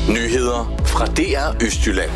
Nyheder fra DR Østjylland.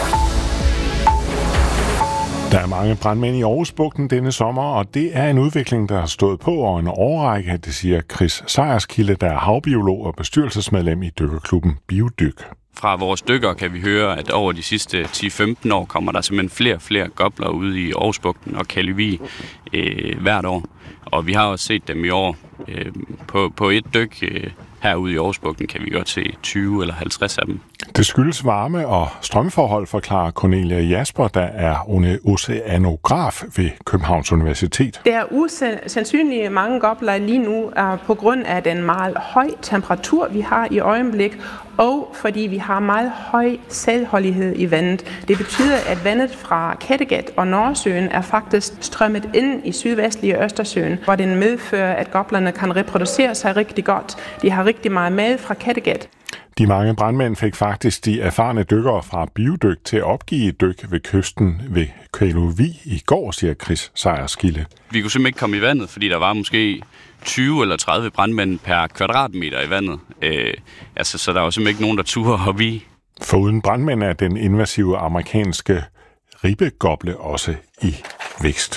Der er mange brandmænd i Aarhusbugten denne sommer, og det er en udvikling, der har stået på over en årrække, det siger Chris Sejerskilde, der er havbiolog og bestyrelsesmedlem i dykkerklubben Biodyk. Fra vores dykkere kan vi høre, at over de sidste 10-15 år kommer der simpelthen flere gopler ude i Aarhusbugten og Kaldevig hvert år. Og vi har også set dem i år. På et dyk herude i Aarhusbugten kan vi godt se 20 eller 50 af dem. Det skyldes varme- og strømforhold, forklarer Cornelia Jasper, der er oceanograf ved Københavns Universitet. Der er usandsynligt mange gopler lige nu på grund af den meget høje temperatur, vi har i øjeblik, og fordi vi har meget høj saltholdighed i vandet. Det betyder, at vandet fra Kattegat og Nordsøen er faktisk strømmet ind i sydvestlige Østersøen, hvor den medfører, at goplerne kan reproducere sig rigtig godt. De har rigtig meget mad fra Kattegat. De mange brandmænd fik faktisk de erfarne dykkere fra Biodyk til at opgive et dyk ved kysten ved Kaldevig i går, siger Chris Sejerskilde. Vi kunne simpelthen ikke komme i vandet, fordi der var måske 20 eller 30 brandmænd per kvadratmeter i vandet. Så der var simpelthen ikke nogen, der turde hoppe i. Foruden brandmænd er den invasive amerikanske ribbegoble også i vækst.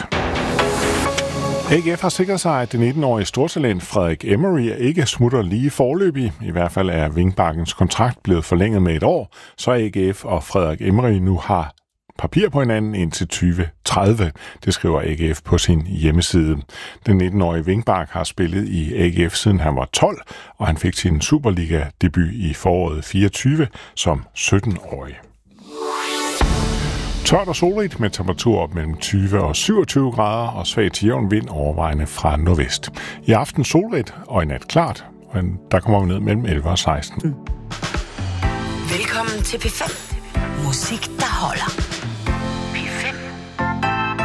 AGF har sikret sig, at det 19-årige stortalent Frederik Emery ikke smutter lige forløbig. I hvert fald er Vingbakkens kontrakt blevet forlænget med et år, så AGF og Frederik Emery nu har papir på hinanden indtil 2030. Det skriver AGF på sin hjemmeside. Den 19-årige Vingbak har spillet i AGF siden han var 12, og han fik sin Superliga-debut i foråret 24 som 17-årig. Tørt og solrigt med temperatur op mellem 20 og 27 grader og svag til jævn vind overvejende fra nordvest. I aften solrigt og i nat klart, men der kommer vi ned mellem 11 og 16. Velkommen til P5. Musik, der holder.